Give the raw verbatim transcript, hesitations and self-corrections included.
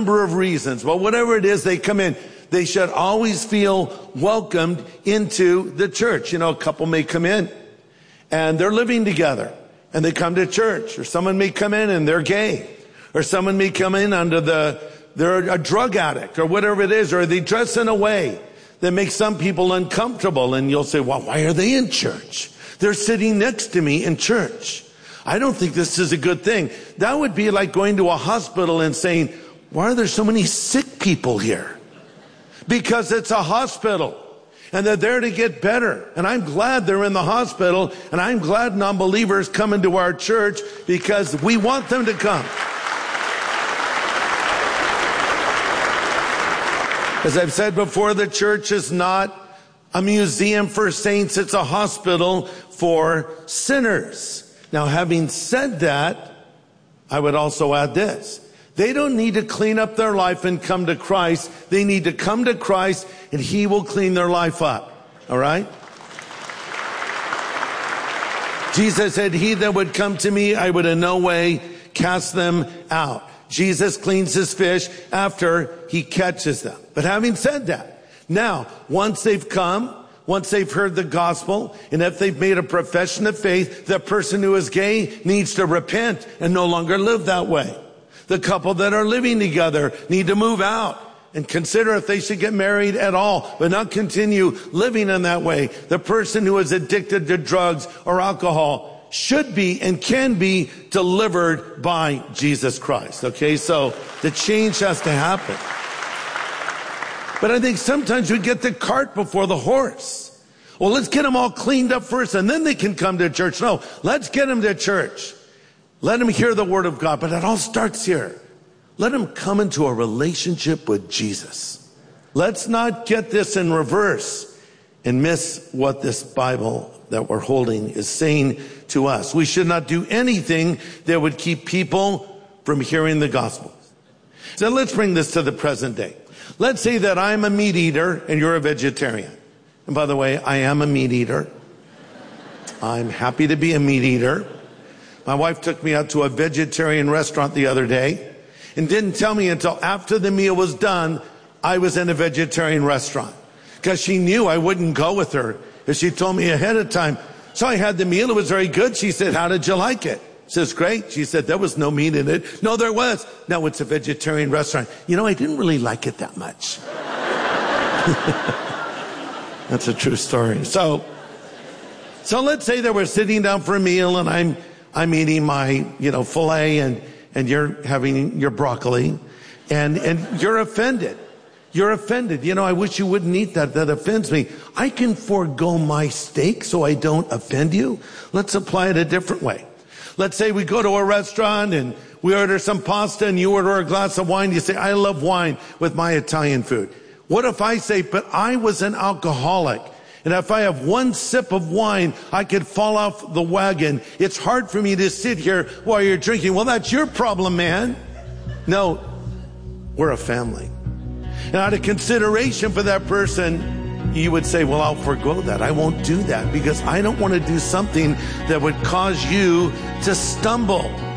number of reasons, but whatever it is, they come in. They should always feel welcomed into the church. You know, a couple may come in and they're living together and they come to church, or someone may come in and they're gay, or someone may come in under the, they're a drug addict or whatever it is, or they dress in a way that makes some people uncomfortable. And you'll say, well, why are they in church? They're sitting next to me in church. I don't think this is a good thing. That would be like going to a hospital and saying, why are there so many sick people here? Because it's a hospital. And they're there to get better. And I'm glad they're in the hospital. And I'm glad non-believers come into our church, because we want them to come. As I've said before, the church is not a museum for saints. It's a hospital for sinners. Now, having said that, I would also add this. They don't need to clean up their life and come to Christ. They need to come to Christ, and He will clean their life up. All right? Jesus said, he that would come to me, I would in no way cast them out. Jesus cleans his fish after he catches them. But having said that, now, once they've come, once they've heard the gospel, and if they've made a profession of faith, the person who is gay needs to repent and no longer live that way. The couple that are living together need to move out and consider if they should get married at all, but not continue living in that way. The person who is addicted to drugs or alcohol should be and can be delivered by Jesus Christ. Okay, so the change has to happen. But I think sometimes we get the cart before the horse. Well, let's get them all cleaned up first, and then they can come to church. No, let's get them to church. Let them hear the word of God, but it all starts here. Let them come into a relationship with Jesus. Let's not get this in reverse and miss what this Bible that we're holding is saying to us. We should not do anything that would keep people from hearing the gospel. So let's bring this to the present day. Let's say that I'm a meat eater and you're a vegetarian. And by the way, I am a meat eater. I'm happy to be a meat eater. My wife took me out to a vegetarian restaurant the other day and didn't tell me until after the meal was done I was in a vegetarian restaurant, because she knew I wouldn't go with her if she told me ahead of time. So I had the meal. It was very good. She said, how did you like it? I says, great. She said, there was no meat in it. No, there was. No, it's a vegetarian restaurant. You know, I didn't really like it that much. That's a true story. So, so let's say that we're sitting down for a meal and I'm I'm eating my, you know, filet and, and you're having your broccoli and, and you're offended. You're offended. You know, I wish you wouldn't eat that. That offends me. I can forego my steak so I don't offend you. Let's apply it a different way. Let's say we go to a restaurant and we order some pasta and you order a glass of wine. You say, I love wine with my Italian food. What if I say, but I was an alcoholic, and if I have one sip of wine, I could fall off the wagon. It's hard for me to sit here while you're drinking. Well, that's your problem, man. No, we're a family. And out of consideration for that person, you would say, well, I'll forgo that. I won't do that because I don't want to do something that would cause you to stumble.